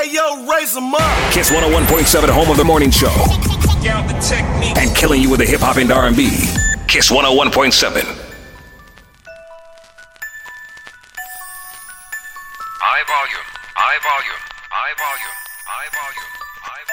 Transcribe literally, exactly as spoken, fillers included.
Hey, yo, raise them up. Kiss one oh one point seven, home of the morning show. Out the technique. And killing you with the hip hop and R and B. Kiss one oh one point seven. High volume, high volume, high volume, high volume, high volume.